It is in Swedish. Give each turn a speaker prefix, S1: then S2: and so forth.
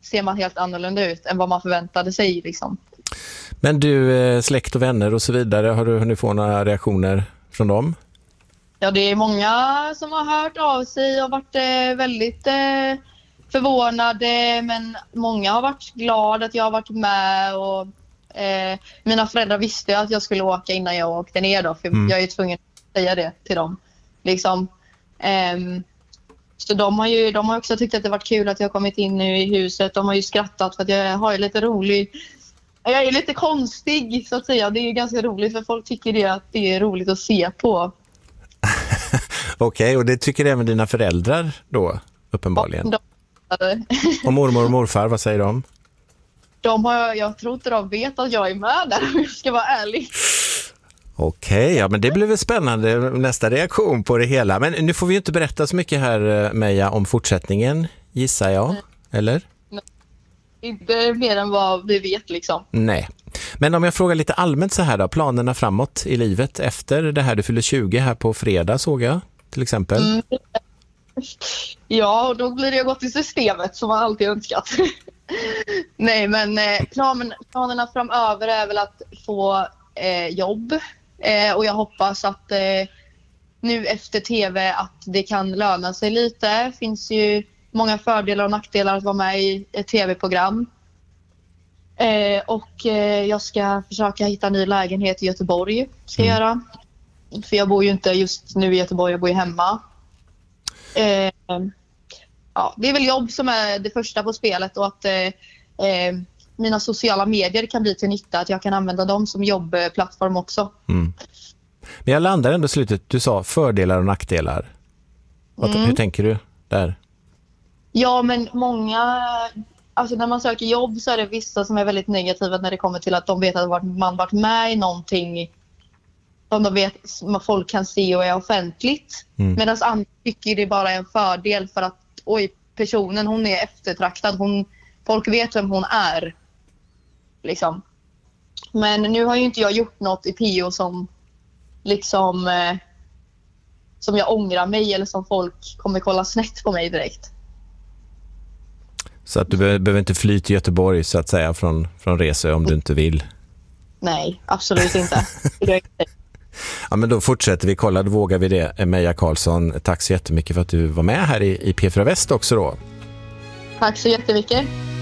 S1: ser man helt annorlunda ut än vad man förväntade sig liksom.
S2: Men du, släkt och vänner och så vidare, har du hunnit få några reaktioner från dem?
S1: Ja, det är många som har hört av sig och varit väldigt förvånade, men många har varit glada att jag har varit med och mina föräldrar visste att jag skulle åka innan jag åkte ner då, för jag är ju tvungen att säga det till dem liksom. Så de har också tyckt att det varit kul att jag har kommit in nu i huset. De har ju skrattat för att jag har lite rolig. Jag är lite konstig så att säga. Det är ju ganska roligt för folk tycker det att det är roligt att se på.
S2: Okej, och det tycker även dina föräldrar då, uppenbarligen. Och mormor och morfar, vad säger de?
S1: Jag tror inte de vet att jag är med där, om jag ska vara ärlig.
S2: Okej, ja, men det blir väl spännande nästa reaktion på det hela. Men nu får vi ju inte berätta så mycket här, Meja, om fortsättningen, gissar jag, eller?
S1: Nej, inte mer än vad vi vet liksom.
S2: Nej, men om jag frågar lite allmänt så här då, planerna framåt i livet efter det här, du fyller 20 här på fredag såg jag, till exempel.
S1: Ja, och då blir det att gå till systemet som man alltid önskat. Nej, men planerna framöver är väl att få jobb. Och jag hoppas att nu efter tv att det kan löna sig lite. Det finns ju många fördelar och nackdelar att vara med i ett tv-program. Och jag ska försöka hitta en ny lägenhet i Göteborg. Ska jag göra. För jag bor ju inte just nu i Göteborg, jag bor ju hemma. Ja, det är väl jobb som är det första på spelet och att mina sociala medier kan bli till nytta, att jag kan använda dem som jobbplattform också.
S2: Men jag landar ändå slutet, du sa fördelar och nackdelar. Hur tänker du där? Ja, men
S1: många, alltså när man söker jobb så är det vissa som är väldigt negativa när det kommer till att de vet att man varit med i någonting som de vet folk kan se och är offentligt. Medan andra tycker det bara är en fördel för att personen, hon är eftertraktad, folk vet vem hon är liksom. Men nu har ju inte jag gjort något i PO som liksom som jag ångrar mig eller som folk kommer kolla snett på mig direkt.
S2: Så att du behöver inte fly till Göteborg så att säga från Resö om du inte vill?
S1: Nej, absolut inte.
S2: Ja, men då fortsätter vi, kolla, då vågar vi det. Meja Karlsson, tack så jättemycket för att du var med här i P4 Väst också då.
S1: Tack så jättemycket.